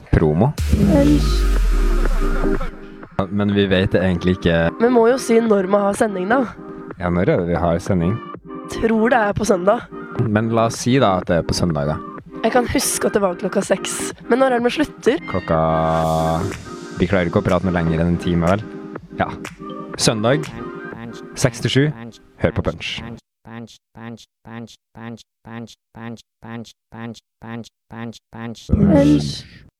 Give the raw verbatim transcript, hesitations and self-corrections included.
promo. Ellers. Men vi vet egentlig ikke... Vi må jo si når vi har sending da. Ja, når er det vi har sending? Tror det er på søndag. Men la oss si da at det er på søndag da. Jeg kan huske at det var klokka seks. Men når er det vi slutter? Klokka... Vi klarer ikke å prate noe lenger enn en time, vel? Ja. Søndag, seks til sju. Hør på Punch. Punch, punch, punch, punch, punch, punch, punch, punch, punch, punch, punch, punch, punch. Ellers.